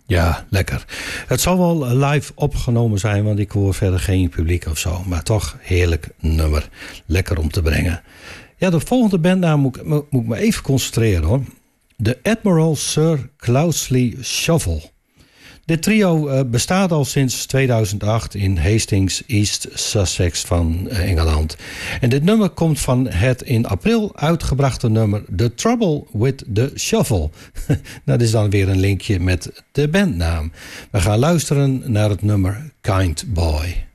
Ja, lekker. Het zal wel live opgenomen zijn, want ik hoor verder geen publiek of zo. Maar toch heerlijk nummer. Lekker om te brengen. Ja, de volgende bandnaam moet ik me even concentreren hoor. De Admiral Sir Cloudesley Shuffle. Dit trio bestaat al sinds 2008 in Hastings, East Sussex van Engeland. En dit nummer komt van het in april uitgebrachte nummer The Trouble with the Shuffle. Dat is dan weer een linkje met de bandnaam. We gaan luisteren naar het nummer Kind Boy.